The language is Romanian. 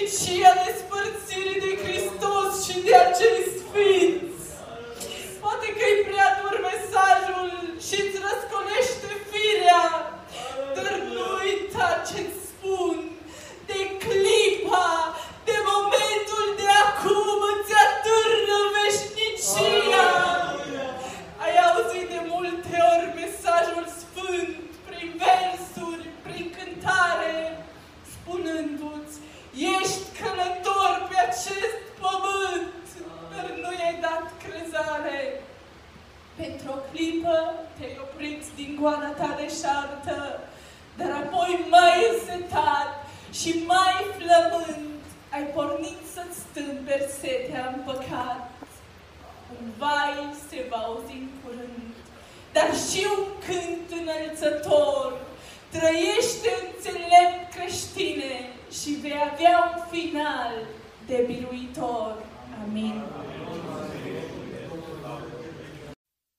veșnicia despărțirii de Hristos și de acei sfinți. Poate că-i prea dur mesajul și-ți răscolește firea, dar nu uita ce-ți spun. De clipa, de momentul de acum îți atârnă veșnicia. Ai auzit de multe ori mesajul sfânt, prin versuri, prin cântare, spunându-ți, ești călător pe acest pământ, dar nu i-ai dat crezare. Pentru o clipă te-ai oprit din goana ta deșartă, dar apoi mai însetat și mai flămând ai pornit să-ți stâmperi setea în păcat. Un vai se va auzi în curând, dar și un cânt înălțător. Trăiește înțelept, creștine, și vei avea un final de biruitor. Amin.